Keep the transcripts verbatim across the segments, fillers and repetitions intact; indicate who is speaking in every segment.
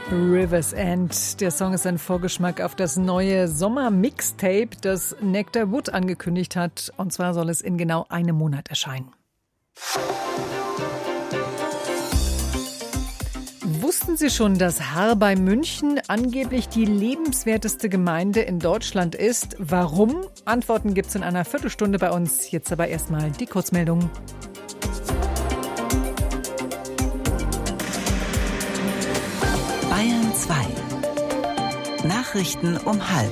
Speaker 1: River's End. Der Song ist ein Vorgeschmack auf das neue Sommer-Mixtape, das Nectar Wood angekündigt hat. Und zwar soll es in genau einem Monat erscheinen. Wussten Sie schon, dass Haar bei München angeblich die lebenswerteste Gemeinde in Deutschland ist? Warum? Antworten gibt's in einer Viertelstunde bei uns. Jetzt aber erstmal die Kurzmeldung.
Speaker 2: Bayern zwei. Nachrichten um halb.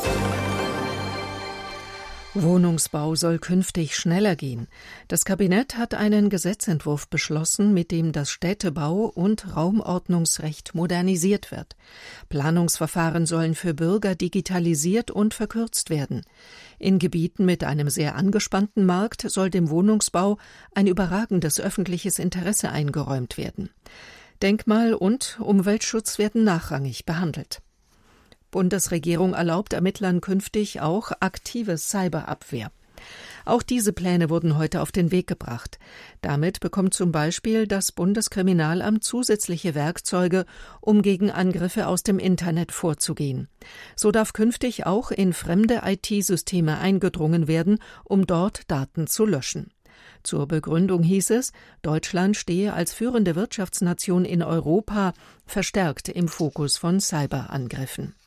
Speaker 3: Wohnungsbau soll künftig schneller gehen. Das Kabinett hat einen Gesetzentwurf beschlossen, mit dem das Städtebau- und Raumordnungsrecht modernisiert wird. Planungsverfahren sollen für Bürger digitalisiert und verkürzt werden. In Gebieten mit einem sehr angespannten Markt soll dem Wohnungsbau ein überragendes öffentliches Interesse eingeräumt werden. Denkmal- und Umweltschutz werden nachrangig behandelt. Bundesregierung erlaubt Ermittlern künftig auch aktive Cyberabwehr. Auch diese Pläne wurden heute auf den Weg gebracht. Damit bekommt zum Beispiel das Bundeskriminalamt zusätzliche Werkzeuge, um gegen Angriffe aus dem Internet vorzugehen. So darf künftig auch in fremde I T-Systeme eingedrungen werden, um dort Daten zu löschen. Zur Begründung hieß es, Deutschland stehe als führende Wirtschaftsnation in Europa verstärkt im Fokus von Cyberangriffen.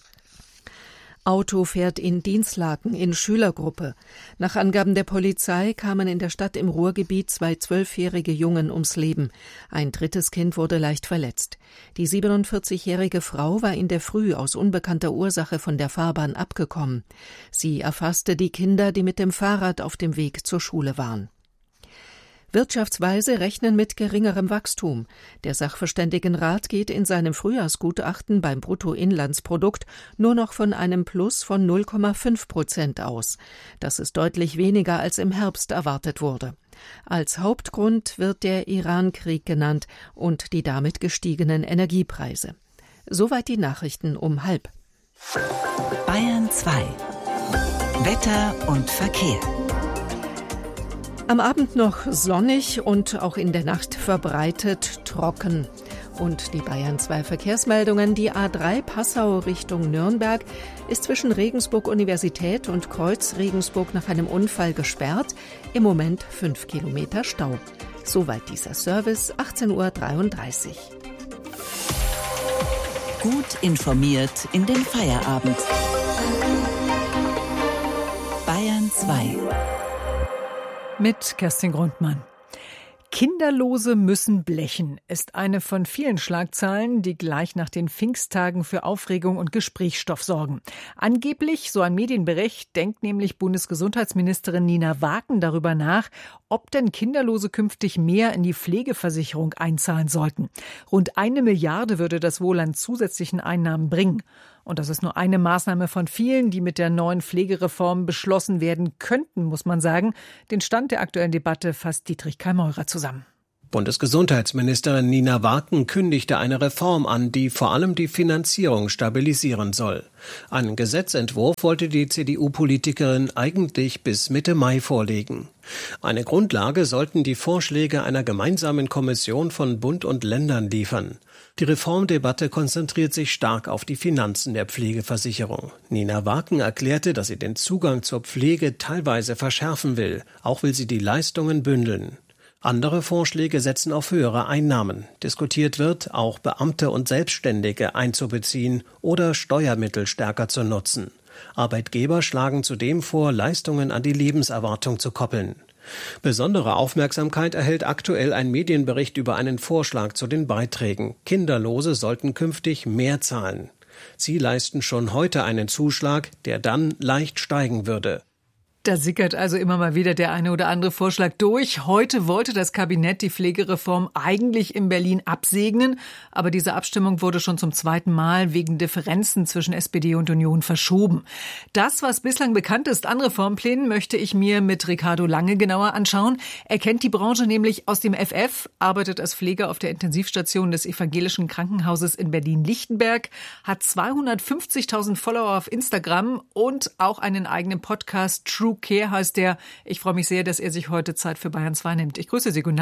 Speaker 3: Auto fährt in Dinslaken in Schülergruppe. Nach Angaben der Polizei kamen in der Stadt im Ruhrgebiet zwei zwölfjährige Jungen ums Leben. Ein drittes Kind wurde leicht verletzt. Die siebenundvierzigjährige Frau war in der Früh aus unbekannter Ursache von der Fahrbahn abgekommen. Sie erfasste die Kinder, die mit dem Fahrrad auf dem Weg zur Schule waren. Wirtschaftsweise rechnen mit geringerem Wachstum. Der Sachverständigenrat geht in seinem Frühjahrsgutachten beim Bruttoinlandsprodukt nur noch von einem Plus von null Komma fünf Prozent aus. Das ist deutlich weniger als im Herbst erwartet wurde. Als Hauptgrund wird der Iran-Krieg genannt und die damit gestiegenen Energiepreise. Soweit die Nachrichten um halb.
Speaker 2: Bayern zwei. Wetter und Verkehr.
Speaker 3: Am Abend noch sonnig und auch in der Nacht verbreitet trocken. Und die Bayern zwei Verkehrsmeldungen. Die A drei Passau Richtung Nürnberg ist zwischen Regensburg Universität und Kreuz Regensburg nach einem Unfall gesperrt. Im Moment fünf Kilometer Stau. Soweit dieser Service, achtzehn Uhr dreiunddreißig.
Speaker 2: Gut informiert in den Feierabend. Bayern zwei.
Speaker 1: Mit Kerstin Grundmann. Kinderlose müssen blechen, ist eine von vielen Schlagzeilen, die gleich nach den Pfingsttagen für Aufregung und Gesprächsstoff sorgen. Angeblich, so ein Medienbericht, denkt nämlich Bundesgesundheitsministerin Nina Waken darüber nach, ob denn Kinderlose künftig mehr in die Pflegeversicherung einzahlen sollten. Rund eine Milliarde würde das wohl an zusätzlichen Einnahmen bringen. Und das ist nur eine Maßnahme von vielen, die mit der neuen Pflegereform beschlossen werden könnten, muss man sagen. Den Stand der aktuellen Debatte fasst Dietrich Kallmeurer zusammen.
Speaker 4: Bundesgesundheitsministerin Nina Waken kündigte eine Reform an, die vor allem die Finanzierung stabilisieren soll. Einen Gesetzentwurf wollte die C D U-Politikerin eigentlich bis Mitte Mai vorlegen. Eine Grundlage sollten die Vorschläge einer gemeinsamen Kommission von Bund und Ländern liefern. Die Reformdebatte konzentriert sich stark auf die Finanzen der Pflegeversicherung. Nina Waken erklärte, dass sie den Zugang zur Pflege teilweise verschärfen will. Auch will sie die Leistungen bündeln. Andere Vorschläge setzen auf höhere Einnahmen. Diskutiert wird, auch Beamte und Selbstständige einzubeziehen oder Steuermittel stärker zu nutzen. Arbeitgeber schlagen zudem vor, Leistungen an die Lebenserwartung zu koppeln. Besondere Aufmerksamkeit erhält aktuell ein Medienbericht über einen Vorschlag zu den Beiträgen. Kinderlose sollten künftig mehr zahlen. Sie leisten schon heute einen Zuschlag, der dann leicht steigen würde.
Speaker 1: Da sickert also immer mal wieder der eine oder andere Vorschlag durch. Heute wollte das Kabinett die Pflegereform eigentlich in Berlin absegnen, aber diese Abstimmung wurde schon zum zweiten Mal wegen Differenzen zwischen S P D und Union verschoben. Das, was bislang bekannt ist an Reformplänen, möchte ich mir mit Ricardo Lange genauer anschauen. Er kennt die Branche nämlich aus dem F F, arbeitet als Pfleger auf der Intensivstation des Evangelischen Krankenhauses in Berlin-Lichtenberg, hat zweihundertfünfzigtausend Follower auf Instagram und auch einen eigenen Podcast, True Care heißt der. Ich freue mich sehr, dass er sich heute Zeit für Bayern zwei nimmt. Ich grüße Sie, guten Abend.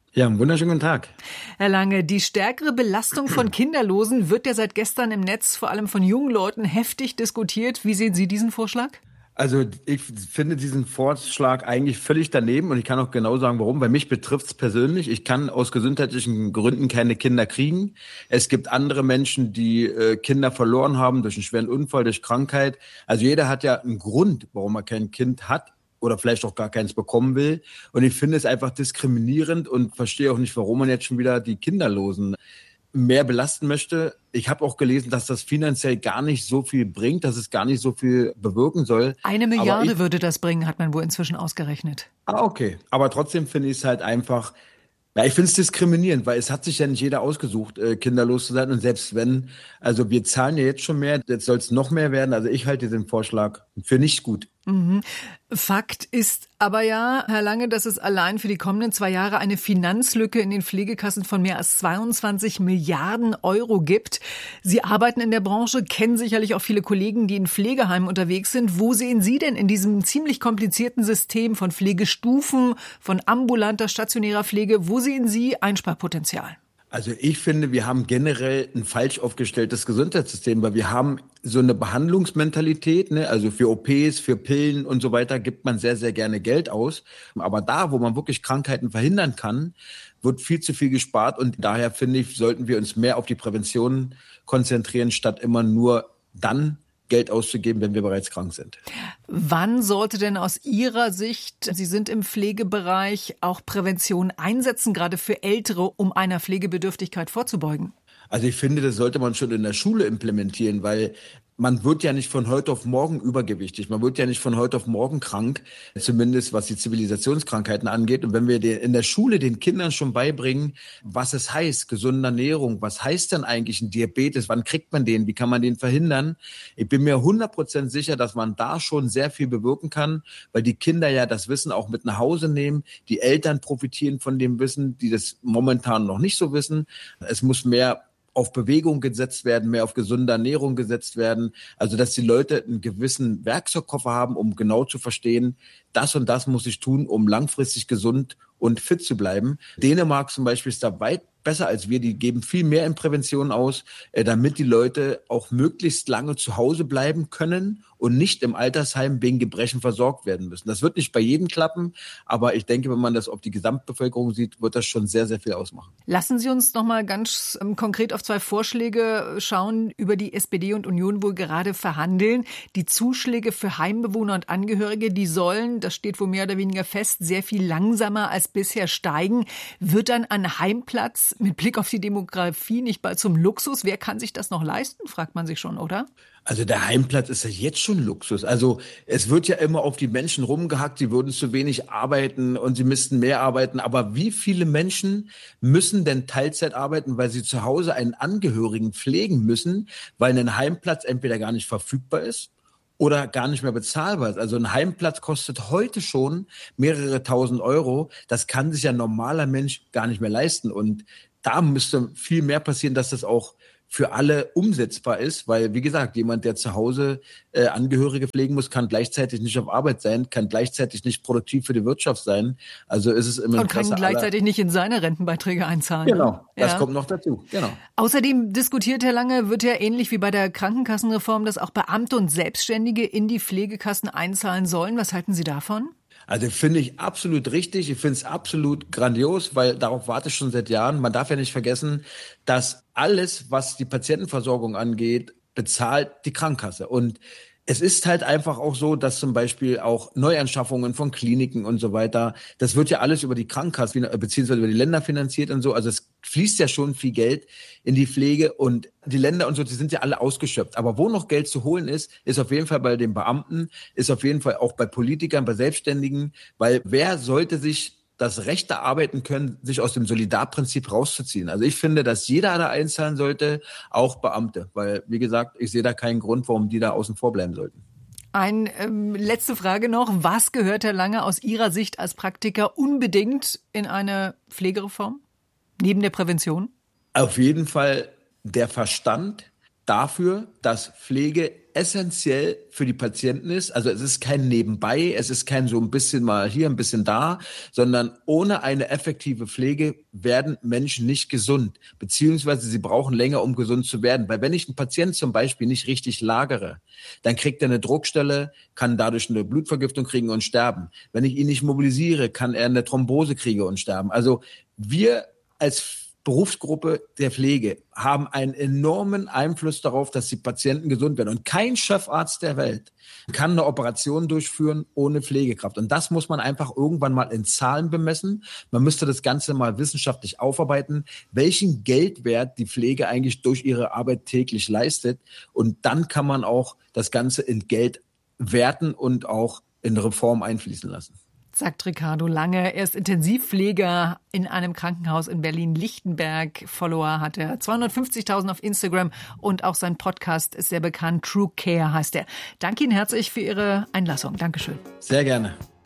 Speaker 5: Ja, einen wunderschönen guten Tag.
Speaker 1: Herr Lange, die stärkere Belastung von Kinderlosen wird ja seit gestern im Netz vor allem von jungen Leuten heftig diskutiert. Wie sehen Sie diesen Vorschlag?
Speaker 5: Also ich finde diesen Vorschlag eigentlich völlig daneben und ich kann auch genau sagen, warum. Weil mich betrifft es persönlich. Ich kann aus gesundheitlichen Gründen keine Kinder kriegen. Es gibt andere Menschen, die äh, Kinder verloren haben durch einen schweren Unfall, durch Krankheit. Also jeder hat ja einen Grund, warum er kein Kind hat oder vielleicht auch gar keins bekommen will. Und ich finde es einfach diskriminierend und verstehe auch nicht, warum man jetzt schon wieder die Kinderlosen mehr belasten möchte. Ich habe auch gelesen, dass das finanziell gar nicht so viel bringt, dass es gar nicht so viel bewirken soll.
Speaker 1: Eine Milliarde ich, würde das bringen, hat man wohl inzwischen ausgerechnet.
Speaker 5: Ah, okay. Aber trotzdem finde ich es halt einfach, ja, ich finde es diskriminierend, weil es hat sich ja nicht jeder ausgesucht, äh, kinderlos zu sein. Und selbst wenn, also wir zahlen ja jetzt schon mehr, jetzt soll es noch mehr werden. Also ich halte diesen Vorschlag für nicht gut.
Speaker 1: Mhm. Fakt ist aber ja, Herr Lange, dass es allein für die kommenden zwei Jahre eine Finanzlücke in den Pflegekassen von mehr als zweiundzwanzig Milliarden Euro gibt. Sie arbeiten in der Branche, kennen sicherlich auch viele Kollegen, die in Pflegeheimen unterwegs sind. Wo sehen Sie denn in diesem ziemlich komplizierten System von Pflegestufen, von ambulanter, stationärer Pflege, wo sehen Sie Einsparpotenzial?
Speaker 5: Also ich finde, wir haben generell ein falsch aufgestelltes Gesundheitssystem, weil wir haben so eine Behandlungsmentalität, ne? Also für O Ps, für Pillen und so weiter gibt man sehr, sehr gerne Geld aus. Aber da, wo man wirklich Krankheiten verhindern kann, wird viel zu viel gespart. Und daher finde ich, sollten wir uns mehr auf die Prävention konzentrieren, statt immer nur dann Geld auszugeben, wenn wir bereits krank sind.
Speaker 1: Wann sollte denn aus Ihrer Sicht, Sie sind im Pflegebereich, auch Prävention einsetzen, gerade für Ältere, um einer Pflegebedürftigkeit vorzubeugen?
Speaker 5: Also ich finde, das sollte man schon in der Schule implementieren, weil man wird ja nicht von heute auf morgen übergewichtig, man wird ja nicht von heute auf morgen krank, zumindest was die Zivilisationskrankheiten angeht. Und wenn wir in der Schule den Kindern schon beibringen, was es heißt, gesunde Ernährung, was heißt denn eigentlich ein Diabetes, wann kriegt man den, wie kann man den verhindern? Ich bin mir hundert Prozent sicher, dass man da schon sehr viel bewirken kann, weil die Kinder ja das Wissen auch mit nach Hause nehmen, die Eltern profitieren von dem Wissen, die das momentan noch nicht so wissen. Es muss mehr auf Bewegung gesetzt werden, mehr auf gesunde Ernährung gesetzt werden. Also, dass die Leute einen gewissen Werkzeugkoffer haben, um genau zu verstehen, das und das muss ich tun, um langfristig gesund und fit zu bleiben. Dänemark zum Beispiel ist da weit besser als wir. Die geben viel mehr in Prävention aus, damit die Leute auch möglichst lange zu Hause bleiben können und nicht im Altersheim wegen Gebrechen versorgt werden müssen. Das wird nicht bei jedem klappen, aber ich denke, wenn man das auf die Gesamtbevölkerung sieht, wird das schon sehr, sehr viel ausmachen.
Speaker 1: Lassen Sie uns noch mal ganz ähm, konkret auf zwei Vorschläge schauen, über die S P D und Union wohl gerade verhandeln. Die Zuschläge für Heimbewohner und Angehörige, die sollen, das steht wohl mehr oder weniger fest, sehr viel langsamer als bisher steigen. Wird dann ein Heimplatz mit Blick auf die Demografie nicht bald zum Luxus? Wer kann sich das noch leisten, fragt man sich schon, oder?
Speaker 5: Also der Heimplatz ist ja jetzt schon Luxus. Also es wird ja immer auf die Menschen rumgehackt, sie würden zu wenig arbeiten und sie müssten mehr arbeiten. Aber wie viele Menschen müssen denn Teilzeit arbeiten, weil sie zu Hause einen Angehörigen pflegen müssen, weil ein Heimplatz entweder gar nicht verfügbar ist oder gar nicht mehr bezahlbar ist. Also ein Heimplatz kostet heute schon mehrere tausend Euro. Das kann sich ein normaler Mensch gar nicht mehr leisten. Und da müsste viel mehr passieren, dass das auch für alle umsetzbar ist, weil, wie gesagt, jemand, der zu Hause äh, Angehörige pflegen muss, kann gleichzeitig nicht auf Arbeit sein, kann gleichzeitig nicht produktiv für die Wirtschaft sein. Also ist es im Interesse
Speaker 1: Und kann gleichzeitig aller nicht in seine Rentenbeiträge einzahlen.
Speaker 5: Genau,
Speaker 1: ne?
Speaker 5: das
Speaker 1: ja.
Speaker 5: kommt noch dazu. Genau.
Speaker 1: Außerdem diskutiert Herr Lange, wird ja ähnlich wie bei der Krankenkassenreform, dass auch Beamte und Selbstständige in die Pflegekassen einzahlen sollen. Was halten Sie davon?
Speaker 5: Also finde ich absolut richtig. Ich finde es absolut grandios, weil darauf warte ich schon seit Jahren. Man darf ja nicht vergessen, dass alles, was die Patientenversorgung angeht, bezahlt die Krankenkasse. Und es ist halt einfach auch so, dass zum Beispiel auch Neuanschaffungen von Kliniken und so weiter, das wird ja alles über die Krankenkasse beziehungsweise über die Länder finanziert und so. Also es fließt ja schon viel Geld in die Pflege und die Länder und so, die sind ja alle ausgeschöpft. Aber wo noch Geld zu holen ist, ist auf jeden Fall bei den Beamten, ist auf jeden Fall auch bei Politikern, bei Selbstständigen, weil wer sollte sich das Recht erarbeiten können, sich aus dem Solidarprinzip rauszuziehen. Also ich finde, dass jeder da einzahlen sollte, auch Beamte, weil, wie gesagt, ich sehe da keinen Grund, warum die da außen vor bleiben sollten.
Speaker 1: Eine ähm, letzte Frage noch. Was gehört Herr Lange aus Ihrer Sicht als Praktiker unbedingt in eine Pflegereform? Neben der Prävention?
Speaker 5: Auf jeden Fall der Verstand, dafür, dass Pflege essentiell für die Patienten ist. Also es ist kein Nebenbei, es ist kein so ein bisschen mal hier, ein bisschen da, sondern ohne eine effektive Pflege werden Menschen nicht gesund, beziehungsweise sie brauchen länger, um gesund zu werden. Weil wenn ich einen Patienten zum Beispiel nicht richtig lagere, dann kriegt er eine Druckstelle, kann dadurch eine Blutvergiftung kriegen und sterben. Wenn ich ihn nicht mobilisiere, kann er eine Thrombose kriegen und sterben. Also wir als Berufsgruppe der Pflege haben einen enormen Einfluss darauf, dass die Patienten gesund werden. Und kein Chefarzt der Welt kann eine Operation durchführen ohne Pflegekraft. Und das muss man einfach irgendwann mal in Zahlen bemessen. Man müsste das Ganze mal wissenschaftlich aufarbeiten, welchen Geldwert die Pflege eigentlich durch ihre Arbeit täglich leistet. Und dann kann man auch das Ganze in Geld werten und auch in Reform einfließen lassen.
Speaker 1: Sagt Ricardo Lange. Er ist Intensivpfleger in einem Krankenhaus in Berlin-Lichtenberg. Follower hat er zweihundertfünfzigtausend auf Instagram und auch sein Podcast ist sehr bekannt. True Care heißt er. Danke Ihnen herzlich für Ihre Einlassung. Dankeschön.
Speaker 5: Sehr gerne.